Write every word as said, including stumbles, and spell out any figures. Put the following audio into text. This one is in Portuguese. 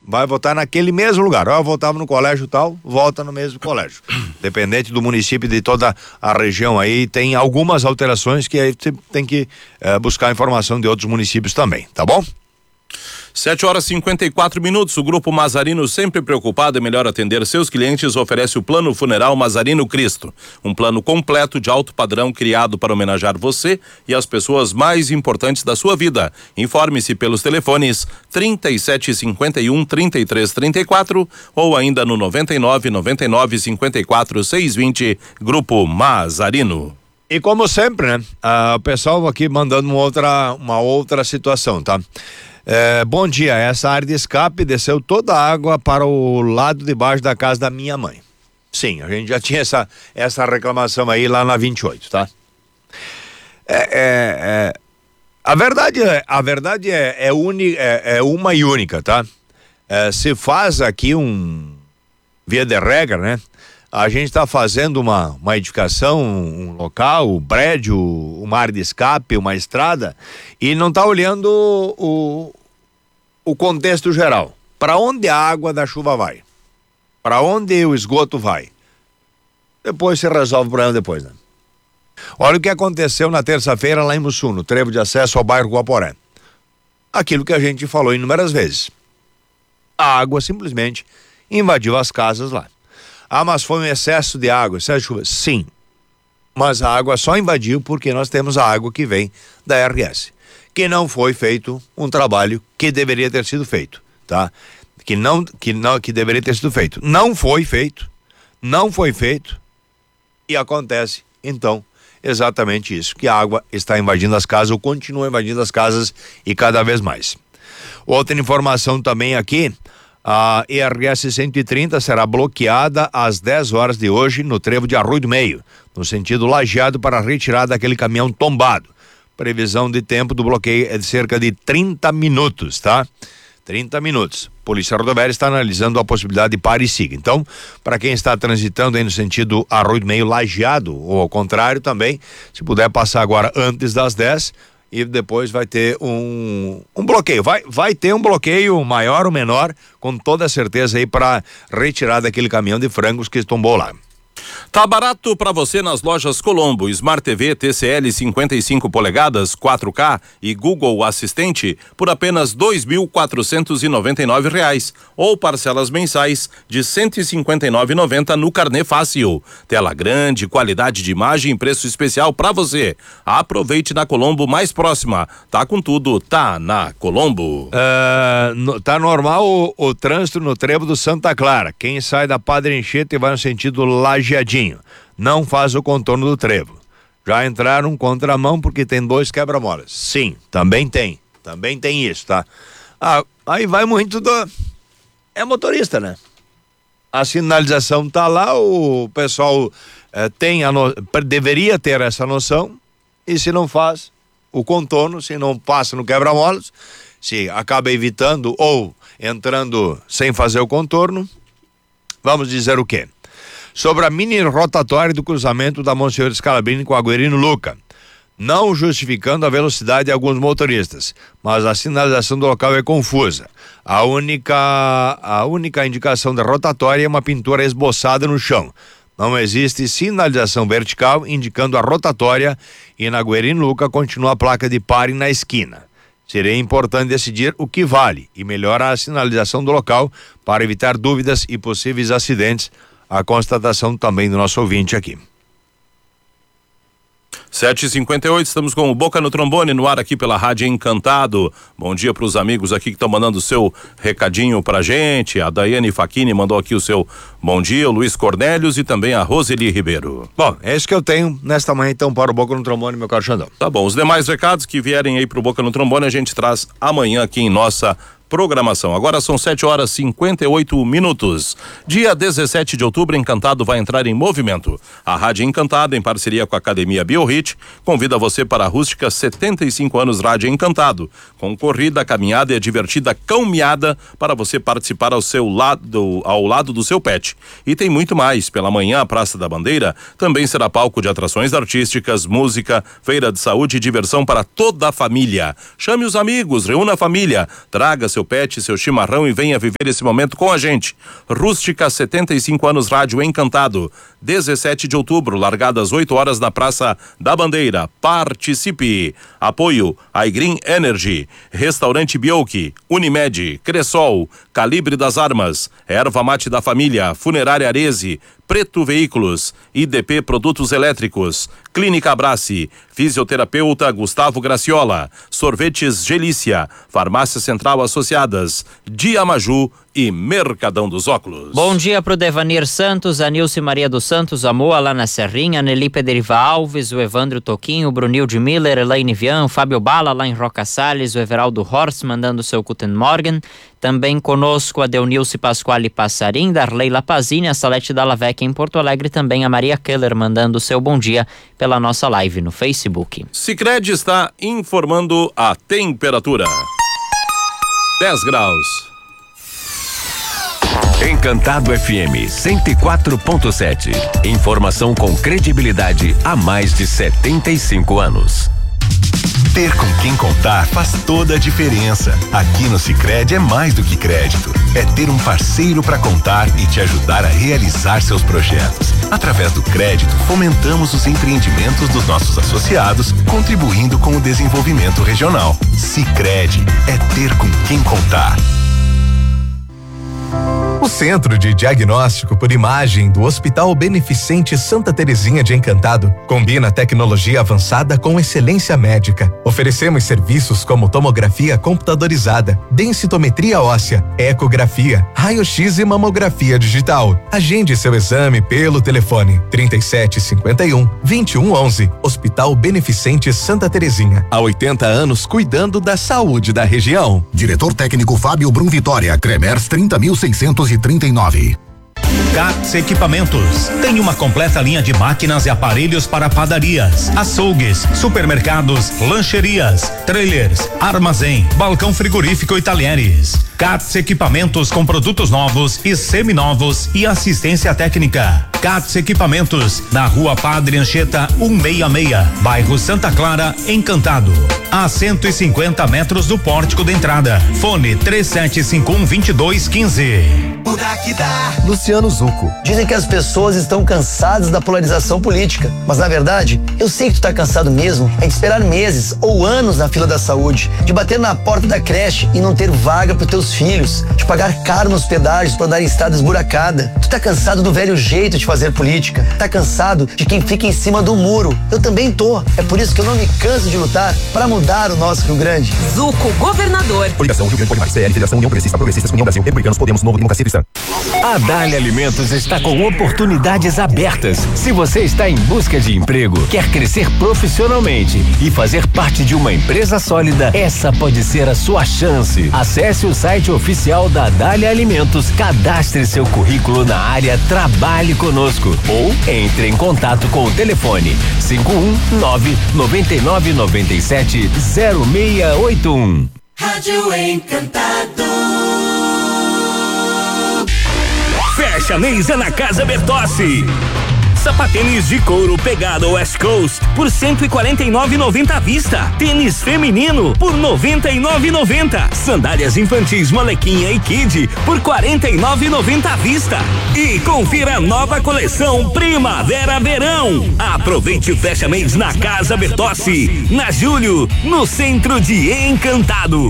vai votar naquele mesmo lugar. Eu votava no colégio tal, volta no mesmo colégio. Dependente do município, de toda a região aí, tem algumas alterações que aí você tem que eh, buscar informação de outros municípios também, tá bom? sete horas e cinquenta e quatro minutos. O Grupo Mazarino, sempre preocupado em melhor atender seus clientes, oferece o Plano Funeral Mazarino Cristo. Um plano completo de alto padrão criado para homenagear você e as pessoas mais importantes da sua vida. Informe-se pelos telefones trinta e sete, cinquenta e um, trinta e três, trinta e quatro ou ainda no noventa e nove, noventa e nove, cinquenta e quatro, seiscentos e vinte. Grupo Mazarino. E como sempre, né? Ah, o pessoal aqui mandando uma outra, uma outra situação, tá? É, bom dia, essa área de escape desceu toda a água para o lado de baixo da casa da minha mãe. Sim, a gente já tinha essa, essa reclamação aí lá na vinte e oito, tá? É, é, é, a verdade é, a verdade é, é, uni, é, é uma e única, tá? É, se faz aqui um, via de regra, né? A gente está fazendo uma, uma edificação, um local, um prédio, uma área de escape, uma estrada, e não está olhando o, o contexto geral. Para onde a água da chuva vai? Para onde o esgoto vai? Depois se resolve o problema depois, né? Olha o que aconteceu na terça-feira lá em Mussum, no trevo de acesso ao bairro Guaporé. Aquilo que a gente falou inúmeras vezes. A água simplesmente invadiu as casas lá. Ah, mas foi um excesso de água, excesso de chuva. Sim, mas a água só invadiu porque nós temos a água que vem da R S, que não foi feito um trabalho que deveria ter sido feito, tá? Que não, que não, que deveria ter sido feito. Não foi feito, não foi feito e acontece, então, exatamente isso, que a água está invadindo as casas ou continua invadindo as casas e cada vez mais. Outra informação também aqui, a E R S cento e trinta será bloqueada às dez horas de hoje no trevo de Arroio do Meio, no sentido Lajeado, para retirar daquele caminhão tombado. Previsão de tempo do bloqueio é de cerca de trinta minutos, tá? trinta minutos. Polícia Rodoviária está analisando a possibilidade de pare e siga. Então, para quem está transitando aí no sentido Arroio do Meio Lajeado, ou ao contrário também, se puder passar agora antes das dez, e depois vai ter um, um bloqueio, vai, vai ter um bloqueio maior ou menor, com toda certeza aí, para retirar daquele caminhão de frangos que tombou lá. Tá barato para você nas lojas Colombo. Smart T V T C L cinquenta e cinco polegadas, quatro K e Google Assistente por apenas dois mil quatrocentos e noventa e nove reais ou parcelas mensais de cento e cinquenta e nove reais e noventa centavos no Carnê Fácil. Tela grande, qualidade de imagem e preço especial para você. Aproveite na Colombo mais próxima. Tá com tudo, tá na Colombo. Uh, no, tá normal o, o trânsito no trevo do Santa Clara. Quem sai da Padre Anchieta e vai no sentido Lajeadinho não faz o contorno do trevo. Já entraram contramão porque tem dois quebra-molas. Sim, também tem. Também tem isso, tá? Ah, aí vai muito do... É motorista, né? A sinalização tá lá, o pessoal eh, tem a no... deveria ter essa noção, e se não faz o contorno, se não passa no quebra-molas, se acaba evitando ou entrando sem fazer o contorno, vamos dizer o quê? Sobre a mini rotatória do cruzamento da Monsenhor Scalabrini com Aguerino Luca, não justificando a velocidade de alguns motoristas, mas a sinalização do local é confusa. A única, a única indicação da rotatória é uma pintura esboçada no chão. Não existe sinalização vertical indicando a rotatória e na Aguerino Luca continua a placa de pare na esquina. Seria importante decidir o que vale e melhorar a sinalização do local para evitar dúvidas e possíveis acidentes. A constatação também do nosso ouvinte aqui. sete e cinquenta e oito, estamos com o Boca no Trombone no ar aqui pela Rádio Encantado. Bom dia para os amigos aqui que estão mandando o seu recadinho pra gente. A Daiane Facchini mandou aqui o seu bom dia, o Luiz Cornélios e também a Roseli Ribeiro. Bom, é isso que eu tenho nesta manhã então para o Boca no Trombone, meu caro Xandão. Tá bom, os demais recados que vierem aí pro Boca no Trombone a gente traz amanhã aqui em nossa programação. Agora são sete horas e cinquenta e oito minutos. Dia dezessete de outubro, Encantado vai entrar em movimento. A Rádio Encantado, em parceria com a Academia BioHit, convida você para a rústica setenta e cinco anos Rádio Encantado, com corrida, caminhada e a divertida cão-miada para você participar ao seu lado, ao lado do seu pet. E tem muito mais. Pela manhã, a Praça da Bandeira também será palco de atrações artísticas, música, feira de saúde e diversão para toda a família. Chame os amigos, reúna a família, traga seu seu pet, seu chimarrão e venha viver esse momento com a gente. Rústica, setenta e cinco anos, rádio Encantado. dezessete de outubro, largada às oito horas na Praça da Bandeira. Participe. Apoio iGreen Energy, Restaurante Bioki, Unimed, Cressol, Calibre das Armas, Erva Mate da Família, Funerária Arese, Preto Veículos, I D P Produtos Elétricos, Clínica Abrace, Fisioterapeuta Gustavo Graciola, Sorvetes Gelícia, Farmácia Central Associadas, Diamaju e Mercadão dos Óculos. Bom dia pro Devanir Santos, a Nilce Maria dos Santos, a Moa lá na Serrinha, a Nelly Pederiva Alves, o Evandro Toquinho, o Brunilde Miller, Elaine Vian, o Fábio Bala lá em Roca Salles, o Everaldo Horst mandando seu Guten Morgen. Também conosco a Deunilce Pasquale Passarim, Darleila Pazini, a Salete Dallavec em Porto Alegre, também a Maria Keller mandando seu bom dia pela nossa live no Facebook. Sicredi está informando a temperatura. dez graus. Encantado F M cento e quatro ponto sete. Informação com credibilidade há mais de setenta e cinco anos. Ter com quem contar faz toda a diferença. Aqui no Sicredi é mais do que crédito. É ter um parceiro para contar e te ajudar a realizar seus projetos. Através do crédito, fomentamos os empreendimentos dos nossos associados, contribuindo com o desenvolvimento regional. Sicredi é ter com quem contar. O Centro de Diagnóstico por Imagem do Hospital Beneficente Santa Terezinha de Encantado combina tecnologia avançada com excelência médica. Oferecemos serviços como tomografia computadorizada, densitometria óssea, ecografia, raio-x e mamografia digital. Agende seu exame pelo telefone trinta e sete cinquenta e um, vinte e um onze. Hospital Beneficente Santa Terezinha. Há oitenta anos cuidando da saúde da região. Diretor técnico Fábio Brum Vitória, Cremers trinta mil seiscentos e trinta e nove. Catz Equipamentos tem uma completa linha de máquinas e aparelhos para padarias, açougues, supermercados, lancherias, trailers, armazém, balcão frigorífico e talheres. Catz Equipamentos com produtos novos e seminovos e assistência técnica. Catz Equipamentos, na Rua Padre Anchieta cento e sessenta e seis, bairro Santa Clara, Encantado. A cento e cinquenta metros do pórtico de entrada. Fone três sete cinco um, dois dois um cinco. Luciano Zucco. Dizem que as pessoas estão cansadas da polarização política, mas na verdade, eu sei que tu tá cansado mesmo é de esperar meses ou anos na fila da saúde, de bater na porta da creche e não ter vaga pros teus filhos, de pagar caro nos pedágios para andar em estrada esburacada. Tu tá cansado do velho jeito de fazer política, tá cansado de quem fica em cima do muro. Eu também tô. É por isso que eu não me canso de lutar para mudar o nosso Rio Grande. Zucco, governador. Coligação Rio Grande Pode Mais, C L, Federação União Progressista, Progressistas, União Brasil, Republicanos, Podemos, Novo Democracia Cristã. A Dália Alimentos está com oportunidades abertas. Se você está em busca de emprego, quer crescer profissionalmente e fazer parte de uma empresa sólida, essa pode ser a sua chance. Acesse o site oficial da Dália Alimentos, cadastre seu currículo na área Trabalhe Conosco ou entre em contato com o telefone cinco um nove, nove nove nove sete, zero seis oito um. Rádio Encantado. Fecha mês é na Casa Bertossi. Sapatênis de couro pegada West Coast por cento e quarenta e nove reais e noventa centavos à vista. Tênis feminino por noventa e nove reais e noventa centavos. Sandálias infantis Molequinha e Kid por quarenta e nove reais e noventa centavos à vista. E confira a nova coleção Primavera-Verão. Aproveite o fecha mês na Casa Bertossi, na Júlio, no centro de Encantado.